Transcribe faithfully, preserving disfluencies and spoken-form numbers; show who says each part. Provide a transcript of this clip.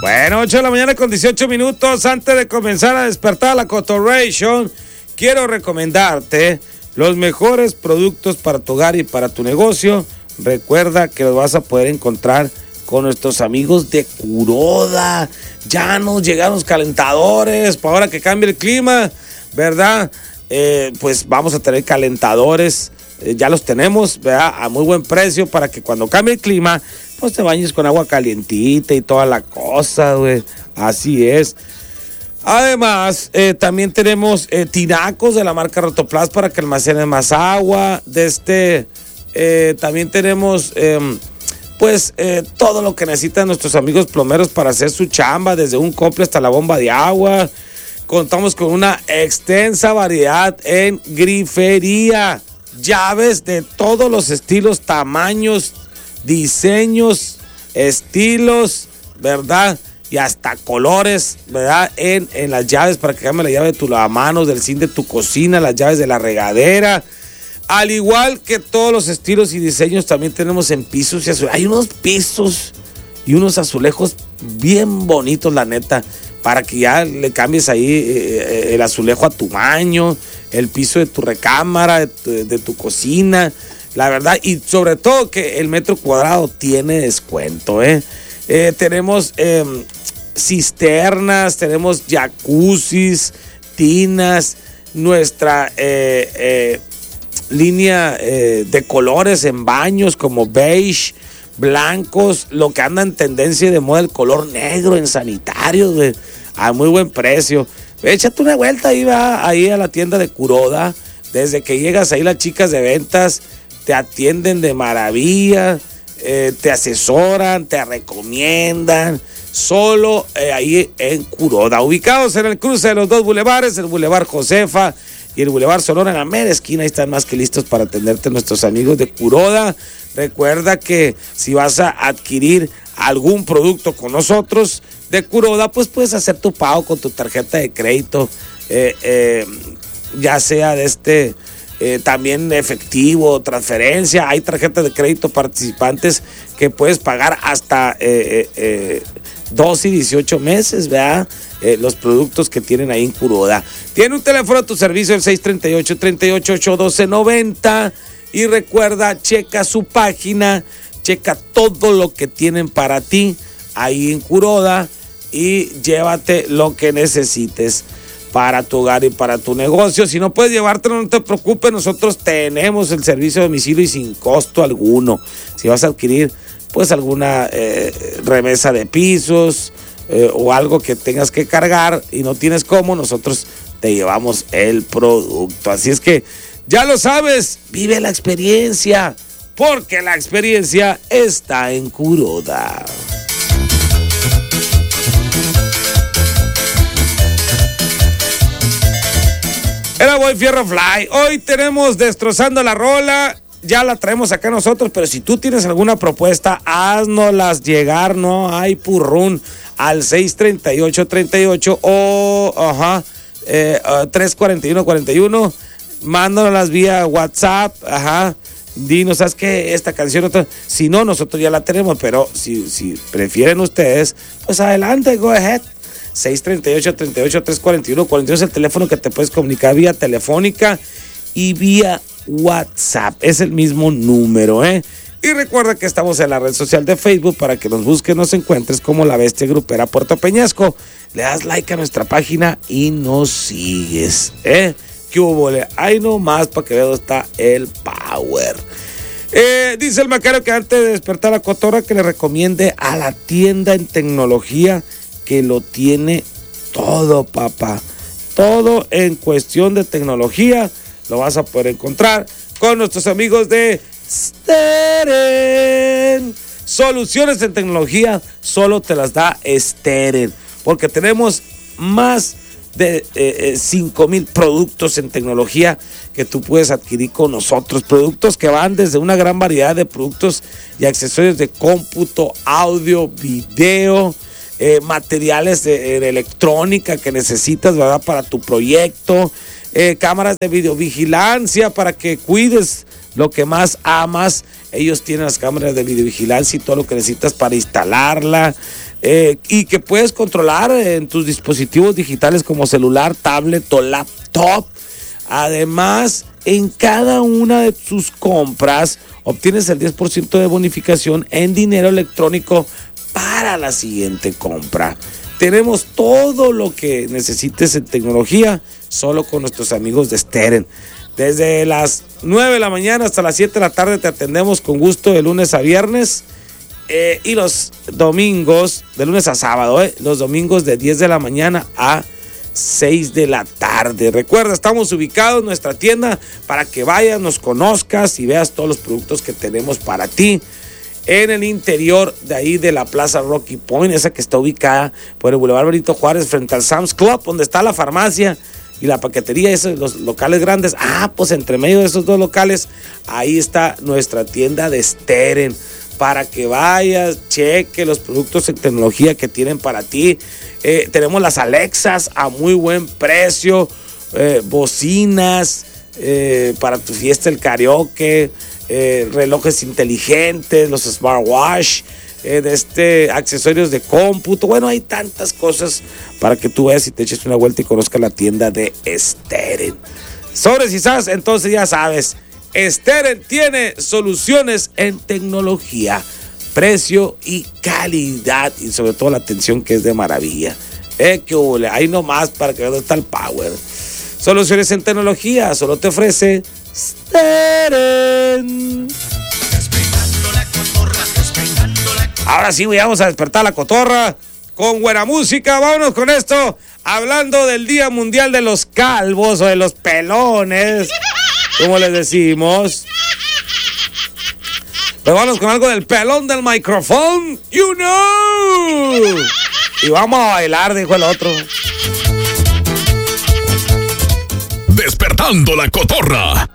Speaker 1: Bueno, ocho de la mañana con dieciocho minutos. Antes de comenzar a despertar la cotorration, quiero recomendarte los mejores productos para tu hogar y para tu negocio. Recuerda que los vas a poder encontrar con nuestros amigos de Kuroda. Ya nos llegaron los calentadores para ahora que cambie el clima, ¿verdad? Eh, pues vamos a tener calentadores, eh, ya los tenemos, ¿verdad? A muy buen precio para que cuando cambie el clima, pues te bañes con agua calientita y toda la cosa, güey. Así es. Además, eh, también tenemos eh, tinacos de la marca Rotoplas para que almacenes más agua. De este, eh, también tenemos, eh, pues, eh, todo lo que necesitan nuestros amigos plomeros para hacer su chamba, desde un copre hasta la bomba de agua. Contamos con una extensa variedad en grifería, llaves de todos los estilos, tamaños, diseños, estilos, ¿verdad? Y hasta colores, ¿verdad? En, en las llaves para que cambie la llave de tu lavamanos, del zinc de tu cocina, las llaves de la regadera. Al igual que todos los estilos y diseños, también tenemos en pisos y azulejos. Hay unos pisos y unos azulejos bien bonitos, la neta, para que ya le cambies ahí eh, el azulejo a tu baño, el piso de tu recámara, de tu, de tu cocina, la verdad, y sobre todo que el metro cuadrado tiene descuento, ¿eh? Eh, tenemos eh, cisternas, tenemos jacuzzis, tinas, nuestra eh, eh, línea eh, de colores en baños como beige, blancos, lo que anda en tendencia de moda, el color negro en sanitarios, güey, a muy buen precio. Échate una vuelta ahí, va, ahí a la tienda de Kuroda. Desde que llegas ahí, las chicas de ventas te atienden de maravilla, eh, te asesoran, te recomiendan, solo eh, ahí en Kuroda, ubicados en el cruce de los dos bulevares, el Boulevard Josefa y el Boulevard Sonora, en la mera esquina. Ahí están más que listos para atenderte nuestros amigos de Kuroda. Recuerda que si vas a adquirir algún producto con nosotros de Kuroda, pues puedes hacer tu pago con tu tarjeta de crédito, eh, eh, ya sea de este eh, también efectivo, transferencia. Hay tarjetas de crédito participantes que puedes pagar hasta eh, eh, dos y dieciocho meses, ¿verdad? Eh, los productos que tienen ahí en Kuroda. Tiene un teléfono a tu servicio, el seis tres ocho, tres ocho ocho, uno dos nueve cero. Y recuerda, checa su página, checa todo lo que tienen para ti ahí en Kuroda y llévate lo que necesites para tu hogar y para tu negocio. Si no puedes llevártelo, no te preocupes, nosotros tenemos el servicio de domicilio y sin costo alguno. Si vas a adquirir pues alguna eh, remesa de pisos eh, o algo que tengas que cargar y no tienes cómo, nosotros te llevamos el producto. Así es que ya lo sabes, vive la experiencia, porque la experiencia está en Kuroda. Era Boy Fierro Fly. Hoy tenemos Destrozando la Rola. Ya la traemos acá nosotros, pero si tú tienes alguna propuesta, haznoslas llegar, no hay purrún, al seis tres ocho, tres ocho o ajá, eh, uh, tres cuatro uno, cuarenta y uno. Mándanos vía WhatsApp, ajá. Dinos, ¿sabes qué? Esta canción, otra. Si no, nosotros ya la tenemos, pero si, si prefieren ustedes, pues adelante, go ahead. seis tres ocho, tres ocho, tres cuatro uno, cuarenta y uno es el teléfono que te puedes comunicar vía telefónica y vía WhatsApp. Es el mismo número, ¿eh? Y recuerda que estamos en la red social de Facebook para que nos busques, nos encuentres como La Bestia Grupera Puerto Peñasco. Le das like a nuestra página y nos sigues, ¿eh? ¿Qué hubo? Ahí nomás para que veas dónde está el power. Eh, dice el Macario que antes de despertar la cotorra que le recomiende a la tienda en tecnología que lo tiene todo, papá. Todo en cuestión de tecnología lo vas a poder encontrar con nuestros amigos de Steren. Soluciones en tecnología solo te las da Steren, porque tenemos más de eh, cinco mil productos en tecnología que tú puedes adquirir con nosotros. Productos que van desde una gran variedad de productos y accesorios de cómputo, audio, video, eh, materiales de, de electrónica que necesitas, ¿verdad? Para tu proyecto, eh, cámaras de videovigilancia para que cuides lo que más amas. Ellos tienen las cámaras de videovigilancia y todo lo que necesitas para instalarla. eh, y que puedes controlar en tus dispositivos digitales como celular, tablet o laptop. Además, en cada una de tus compras obtienes el diez por ciento de bonificación en dinero electrónico para la siguiente compra. Tenemos todo lo que necesites en tecnología solo con nuestros amigos de Steren. Desde las nueve de la mañana hasta las siete de la tarde te atendemos con gusto de lunes a viernes. Eh, y los domingos, de lunes a sábado, eh, los domingos de diez de la mañana a seis de la tarde. Recuerda, estamos ubicados en nuestra tienda para que vayas, nos conozcas y veas todos los productos que tenemos para ti. En el interior de ahí de la Plaza Rocky Point, esa que está ubicada por el Boulevard Benito Juárez frente al Sam's Club, donde está la farmacia y la paquetería, esos los locales grandes. Ah, pues entre medio de esos dos locales, ahí está nuestra tienda de Steren, para que vayas, cheque los productos en tecnología que tienen para ti. Eh, tenemos las Alexas a muy buen precio, eh, bocinas eh, para tu fiesta, el karaoke, eh, relojes inteligentes, los smartwatch, eh, de este, accesorios de cómputo. Bueno, hay tantas cosas para que tú veas y te eches una vuelta y conozcas la tienda de Steren. Sobres y sabes, entonces ya sabes, Steren tiene soluciones en tecnología, precio y calidad, y sobre todo la atención, que es de maravilla. Eh, que hule, ahí nomás para que veas dónde está el power. Soluciones en tecnología, solo te ofrece Steren. Ahora sí, vamos a despertar la cotorra con buena música. Vámonos con esto, hablando del Día Mundial de los Calvos o de los Pelones, como les decimos. Pero vamos con algo del pelón del micrófono, you know. Y vamos a bailar, dijo el otro.
Speaker 2: Despertando la cotorra.